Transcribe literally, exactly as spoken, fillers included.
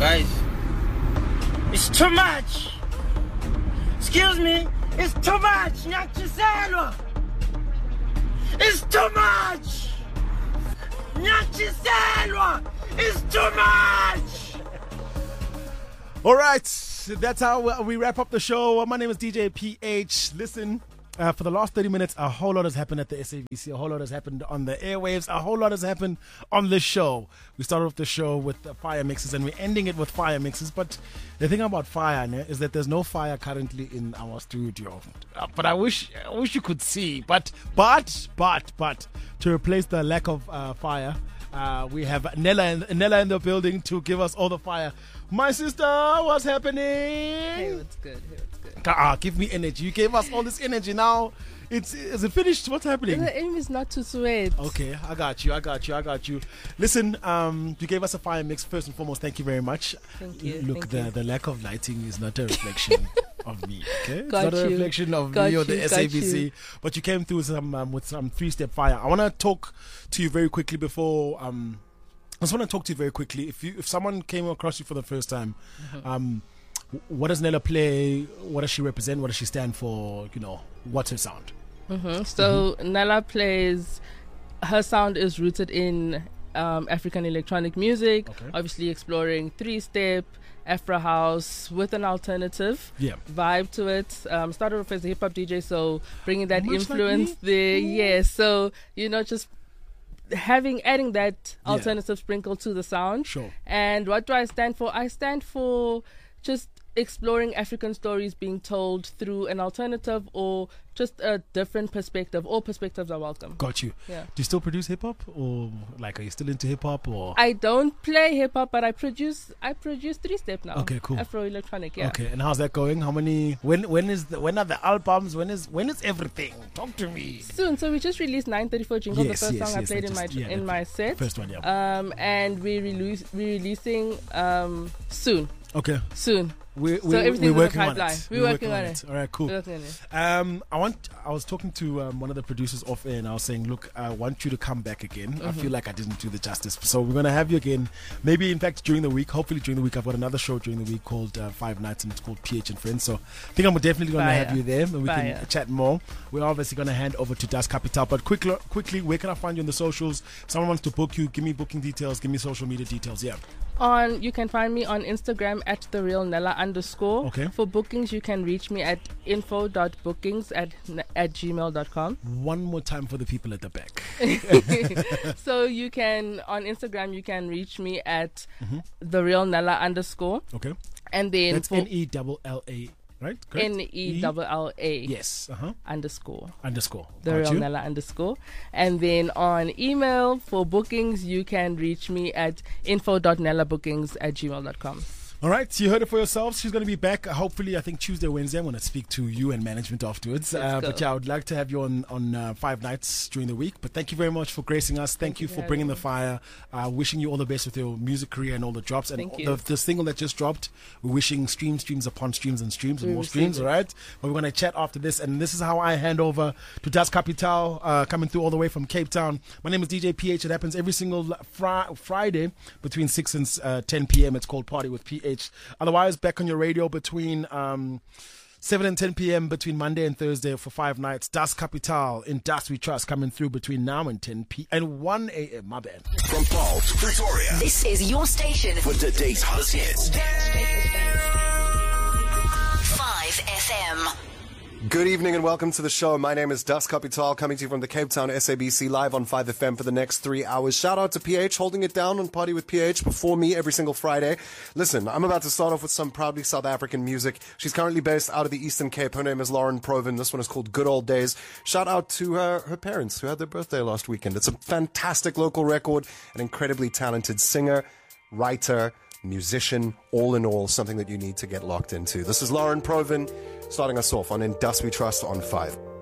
Guys, it's too much. Excuse me, it's too much. Nyachiselwa. It's too much. Nyachiselwa. It's too much. All right, that's how we wrap up the show. My name is D J P H. Listen. Uh, for the last thirty minutes, a whole lot has happened at the S A B C. A whole lot has happened on the airwaves. A whole lot has happened on the show. We started off the show with the fire mixes, and we're ending it with fire mixes. But the thing about fire né, is that there's no fire currently in our studio. Uh, but I wish, I wish you could see. But, but, but, but, to replace the lack of uh, fire, uh, we have Nella in, Nella in the building to give us all the fire. My sister, what's happening? Hey, what's good? Hey, what's good? Ah, give me energy. You gave us all this energy. Now, it's is it finished? What's happening? The aim is not to sweat. Okay, I got you. I got you. I got you. Listen, um, you gave us a fire mix. First and foremost, thank you very much. Thank you. Look, thank the you. the lack of lighting is not a reflection of me. Okay, it's Got not a you. reflection of Got me or you, the got S A B C. you. But you came through some um, with some three step fire. I want to talk to you very quickly before. Um, I just want to talk to you very quickly. If you if someone came across you for the first time, Mm-hmm. um, what does Nella play? What does she represent? What does she stand for? You know, what's her sound? Mm-hmm. So mm-hmm. Nella plays. Her sound is rooted in um, African electronic music. Okay. Obviously, exploring three-step Afro house with an alternative Yeah. vibe to it. Um, started off as a hip hop D J, so bringing that Much like influence me? there. Yes. So you know, just having adding that Yeah. alternative sprinkle to the sound. Sure. And what do I stand for? I stand for just exploring African stories being told through an alternative or just a different perspective. All perspectives are welcome. Got you. Yeah. Do you still produce hip hop, or like are you still into hip hop, or? I don't play hip hop, but I produce. I produce three step now. Okay, cool. Afro electronic. Yeah. Okay, and how's that going? How many? When? When is the? When are the albums? When is? When is everything? Talk to me. Soon. So we just released nine thirty-four Jingle, Yes, the first yes, song yes, I played I in my just- yeah, in the my set. First one, yeah. Um, and we release we releasing um soon. Okay. Soon. We, we, So everything's we're in the working on pipeline. it. We're working on it. All right, cool. We're working on it. Um, I want. I was talking to um, one of the producers off air, and I was saying, "Look, I want you to come back again. I feel like I didn't do the justice, so we're gonna have you again. Maybe, in fact, during the week. Hopefully, during the week, I've got another show during the week called uh, Five Nights, and it's called P H and Friends. So I think I'm definitely gonna Fire. have you there, and we Fire. can chat more. We're obviously gonna hand over to Das Capital, but quickly, quickly, where can I find you on the socials? If someone wants to book you, give me booking details. Give me social media details. Yeah. On you can find me on Instagram at the real Nella underscore. Okay. For bookings, you can reach me at info dot bookings at at gmail dot com. One more time for the people at the back. So you can on Instagram you can reach me at Mm-hmm. the real Nella underscore, Okay. and then That's for N E double L A, right? Correct? N E double L A Yes. Uh huh. underscore. Underscore. The Got real you. Nella underscore. And then on email for bookings, you can reach me at info dot nella bookings at gmail dot com. All right, you heard it for yourselves. She's going to be back, uh, hopefully, I think Tuesday, Wednesday. I'm going to speak to you and management afterwards. Let's Uh, go. but yeah, I would like to have you on, on uh, five nights during the week. But thank you very much for gracing us. Thank, Thank you you for for bringing having the fire. Uh, wishing you all the best with your music career and all the drops. And Thank all you. The, the single that just dropped, we're wishing streams, streams upon streams and streams and We more received streams, it. all right? But we're going to chat after this. And this is how I hand over to Das Capital, uh, coming through all the way from Cape Town. My name is D J P H. It happens every single fri- Friday between six and uh, ten p.m. It's called Party with P H. Otherwise, back on your radio between um, seven and ten p.m. between Monday and Thursday for five nights. Das Capital in Das We Trust coming through between now and ten p.m. and one a.m. My bad. From Paul to Pretoria, This is your station. with today's hottest hits. five F M. Good evening and welcome to the show. My name is Das Capital, coming to you from the Cape Town S A B C live on five F M for the next three hours. Shout out to P H, holding it down on Party with P H before me every single Friday. Listen, I'm about to start off with some proudly South African music. She's currently based out of the Eastern Cape. Her name is Lauren Proven. This one is called Good Old Days. Shout out to her, her parents who had their birthday last weekend. It's a fantastic local record, an incredibly talented singer, writer, musician, all in all, something that you need to get locked into. This is Lauren Proven, starting us off on In Das We Trust on five.